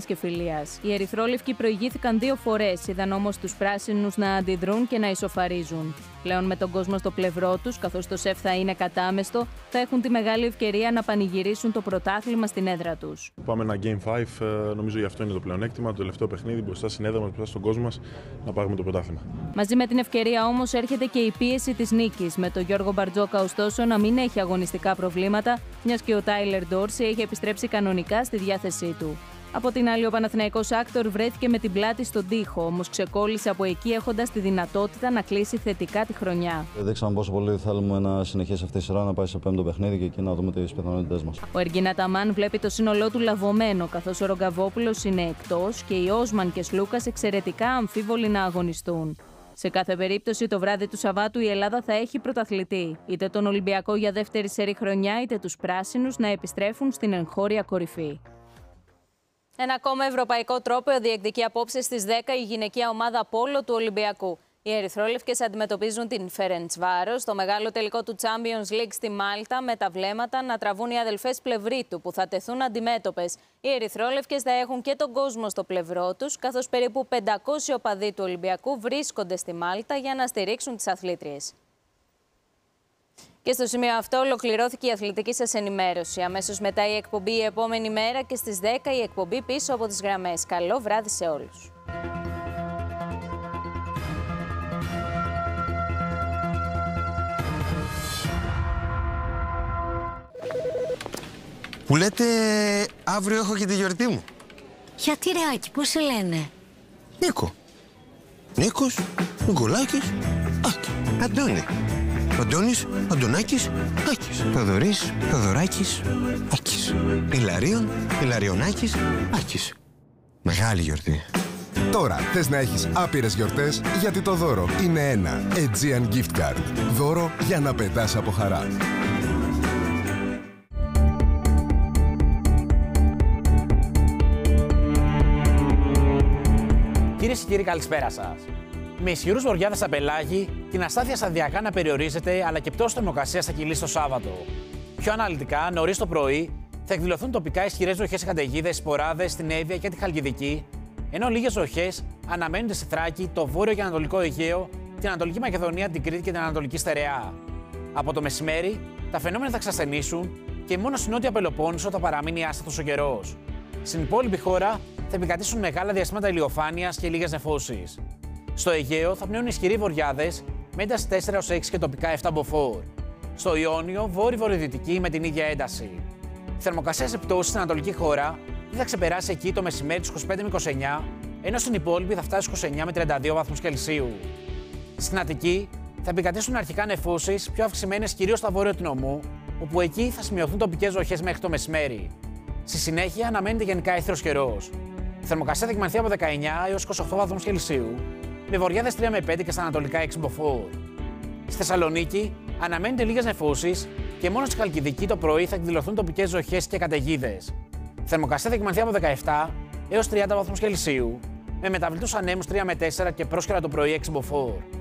και φιλίας. Οι ερυθρόλευκοι προηγήθηκαν 2 φορές, είδαν όμως τους πράσινους να αντιδρούν και να ισοφαρίζουν. Πλέον με τον κόσμο στο πλευρό τους, καθώς το ΣΕΦ θα είναι κατάμεστο, θα έχουν τη μεγάλη ευκαιρία να πανηγυρίσουν το πρωτάθλημα στην έδρα τους. Πάμε ένα Game 5, νομίζω γι' αυτό είναι το πλεονέκτημα, το τελευταίο παιχνίδι μπροστά στην έδρα μας, μπροστά στον κόσμο μας, να πάρουμε το πρωτάθλημα. Μαζί με την ευκαιρία όμως έρχεται και η πίεση της νίκης, με τον Γιώργο Μπαρτζόκα ωστόσο να μην έχει αγωνιστικά προβλήματα, μιας και ο Τάιλερ Ντόρση έχει επιστρέψει κανονικά στη διάθεσή του. Από την άλλη, ο Παναθηναϊκός Άκτορ βρέθηκε με την πλάτη στον τοίχο, όμως ξεκόλλησε από εκεί έχοντας τη δυνατότητα να κλείσει θετικά τη χρονιά. Δείξαμε πόσο πολύ θέλουμε να συνεχίσει αυτή η σειρά, να πάει σε 5ο παιχνίδι και εκεί να δούμε τις πιθανότητές μας. Ο Εργίν Αταμάν βλέπει το σύνολό του λαβωμένο, καθώς ο Ρογκαβόπουλος είναι εκτός και οι Όσμαν και Σλούκας εξαιρετικά αμφίβολοι να αγωνιστούν. Σε κάθε περίπτωση, το βράδυ του Σαββάτου η Ελλάδα θα έχει πρωταθλητή, είτε τον Ολυμπιακό για δεύτερη σερί χρονιά, είτε τους πράσινους να επιστρέφουν στην εγχώρια κορυφή. Ένα ακόμα ευρωπαϊκό τρόπαιο διεκδικεί απόψε στις 10 η γυναικεία ομάδα πόλο του Ολυμπιακού. Οι ερυθρόλευκες αντιμετωπίζουν την Φερεντσβάρος στο μεγάλο τελικό του Champions League στη Μάλτα, με τα βλέμματα να τραβούν οι αδελφές Πλευρίτου που θα τεθούν αντιμέτωπες. Οι ερυθρόλευκες θα έχουν και τον κόσμο στο πλευρό τους, καθώς περίπου 500 οπαδοί του Ολυμπιακού βρίσκονται στη Μάλτα για να στηρίξουν τις αθλήτριες. Και στο σημείο αυτό ολοκληρώθηκε η αθλητική σας ενημέρωση. Αμέσως μετά η εκπομπή η επόμενη μέρα και στις 10 η εκπομπή πίσω από τις γραμμές. Καλό βράδυ σε όλους. Που λέτε αύριο έχω και τη γιορτή μου. Γιατί ρε Άκη, πώς σε λένε? Νίκο. Νίκος, Νικολάκης, Άκη. Αντώνη. Αντώνης, Αντωνάκης, Άκης. Θοδωρής, Θοδωράκης, Άκης. Ηλαρίων, Ηλαριονάκης, Άκης. Μεγάλη γιορτή. Τώρα θες να έχεις άπειρες γιορτές, γιατί το δώρο είναι ένα Aegean Gift Card. Δώρο για να πετάς από χαρά. Κυρίες και κύριοι, καλησπέρα σας. Με ισχυρούς βοριάδες στα πελάγη, την αστάθεια σταδιακά να περιορίζεται, αλλά και πτώση θερμοκρασίας θα κυλήσει το Σάββατο. Πιο αναλυτικά, νωρίς το πρωί, θα εκδηλωθούν τοπικά ισχυρές βροχές και καταιγίδες, σποράδες στην Εύβοια και τη Χαλκιδική, ενώ λίγες βροχές αναμένονται στη Θράκη, το βόρειο και ανατολικό Αιγαίο, την Ανατολική Μακεδονία, την Κρήτη και την Ανατολική Στερεά. Από το μεσημέρι, τα φαινόμενα θα ξασθενήσουν και μόνο στην Νότια Πελοπόννησο θα παραμείνει άστατος ο καιρός. Στην υπόλοιπη χώρα θα επικρατήσουν μεγάλα διαστήματα ηλιοφάνειας και λίγες νεφώσεις. Στο Αιγαίο θα πνέουν ισχυροί βοριάδες με ένταση 4-6 και τοπικά 7 μποφόρ. Στο Ιόνιο, βόρειο-βορειοδυτική με την ίδια ένταση. Η θερμοκρασία σε πτώση στην ανατολική χώρα δεν θα ξεπεράσει εκεί το μεσημέρι τους 25 με 29, ενώ στην υπόλοιπη θα φτάσει στους 29 με 32 βαθμούς Κελσίου. Στην Αττική θα επικρατήσουν αρχικά νεφώσεις, πιο αυξημένες κυρίως στα βόρειο του νομού, όπου εκεί θα σημειωθούν τοπικές βροχές μέχρι το μεσημέρι. Στη συνέχεια αναμένεται γενικά έθριος καιρός. Η θερμοκρασία θα κυμανθεί από 19 έως 28 βαθμούς Κελσίου, με βοριάδες 3 με 5 και στα ανατολικά 6 μποφόρ. Στη Θεσσαλονίκη αναμένεται λίγες νεφώσεις και μόνο στη Χαλκιδική το πρωί θα εκδηλωθούν τοπικές βροχές και καταιγίδες. Η θερμοκρασία θα κυμανθεί από 17 έως 30 βαθμούς Κελσίου, με μεταβλητούς ανέμους 3 με 4 και πρόσκαιρα το πρωί 6 μποφόρ.